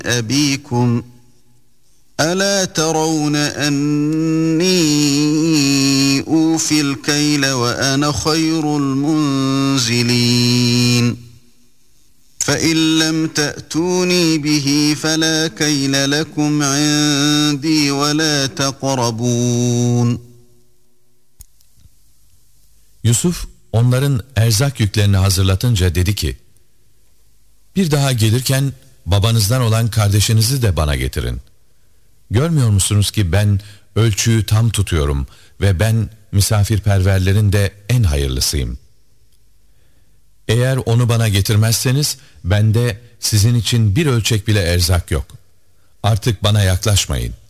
أبيكم ألا ترون أني أوفي الكيل وأنا خير المنزلين فإن لم تأتوني به فلا كيل لكم عندي ولا تقربون. Yusuf onların erzak yüklerini hazırlatınca dedi ki, bir daha gelirken babanızdan olan kardeşinizi de bana getirin. Görmüyor musunuz ki ben ölçüyü tam tutuyorum ve ben misafirperverlerin de en hayırlısıyım. Eğer onu bana getirmezseniz bende sizin için bir ölçek bile erzak yok. Artık bana yaklaşmayın.